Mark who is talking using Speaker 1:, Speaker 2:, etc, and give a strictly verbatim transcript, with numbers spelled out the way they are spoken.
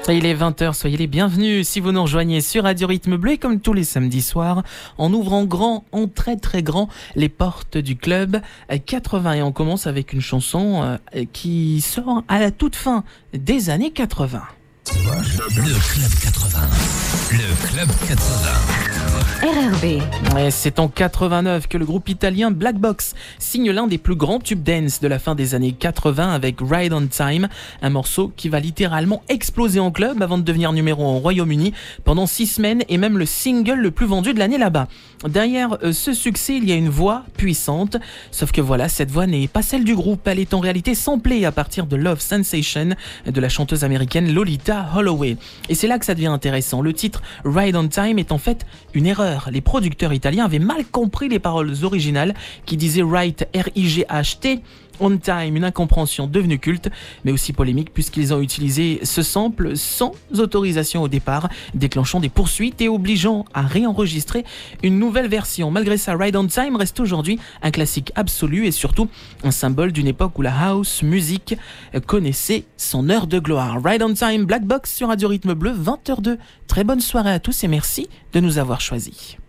Speaker 1: Il est vingt heures, soyez les bienvenus si vous nous rejoignez sur Radio Rythme Bleu et comme tous les samedis soirs, en ouvrant grand, en très très grand, les portes du club quatre-vingts. Et on commence avec une chanson qui sort à la toute fin des années quatre-vingts.
Speaker 2: Le Club quatre-vingts. Le Club quatre-vingts.
Speaker 3: R R B.
Speaker 1: Et c'est en quatre-vingt-neuf que le groupe italien Black Box signe l'un des plus grands tubes dance de la fin des années quatre-vingts avec Ride on Time, un morceau qui va littéralement exploser en club avant de devenir numéro un au Royaume-Uni pendant six semaines et même le single le plus vendu de l'année là-bas. Derrière euh, ce succès, il y a une voix puissante, sauf que voilà, cette voix n'est pas celle du groupe, elle est en réalité samplée à partir de Love Sensation de la chanteuse américaine Lolita Holloway. Et c'est là que ça devient intéressant. Le titre Ride on Time est en fait une erreur. Les producteurs italiens avaient mal compris les paroles originales qui disaient Right, R I G H T, on time, une incompréhension devenue culte, mais aussi polémique puisqu'ils ont utilisé ce sample sans autorisation au départ, déclenchant des poursuites et obligeant à réenregistrer une nouvelle version. Malgré ça, Ride on Time reste aujourd'hui un classique absolu et surtout un symbole d'une époque où la house music connaissait son heure de gloire. Ride on Time, Black Box sur Radio Rythme Bleu, vingt heures deux. Très bonne soirée à tous et merci de nous avoir choisis.